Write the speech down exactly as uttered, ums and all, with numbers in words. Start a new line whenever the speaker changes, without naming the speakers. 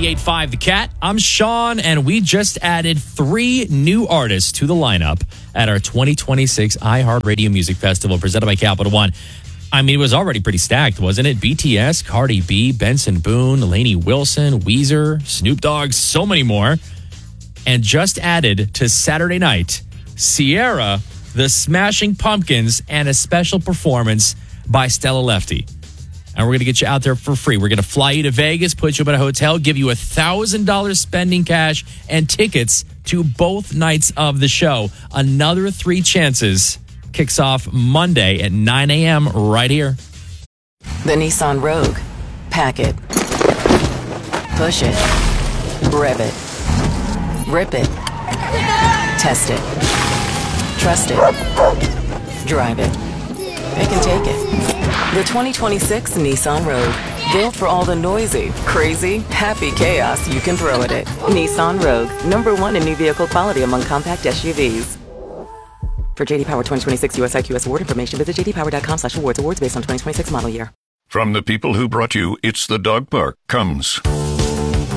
ninety-eight point five The Cat. I'm Sean, and we just added three new artists to the lineup at our twenty twenty-six iHeartRadio Music Festival presented by Capital One. I mean, it was already pretty stacked, wasn't it? B T S, Cardi B, Benson Boone, Lainey Wilson, Weezer, Snoop Dogg, so many more. And just added to Saturday night, Sierra, the Smashing Pumpkins, and a special performance by Stella Lefty. And we're going to get you out there for free. We're going to fly you to Vegas, put you up at a hotel, give you one thousand dollars spending cash and tickets to both nights of the show. Another three chances kicks off Monday at nine a.m. right here.
The Nissan Rogue. Pack it. Push it. Rev it. Rip it. Test it. Trust it. Drive it. Pick and take it. The twenty twenty-six Nissan Rogue. Built for all the noisy, crazy, happy chaos you can throw at it. Nissan Rogue. Number one in new vehicle quality among compact S U Vs. For J D Power twenty twenty-six U S I Q S award information, visit j d power dot com slash awards. Awards based on twenty twenty-six model year.
From the people who brought you It's the Dog Park comes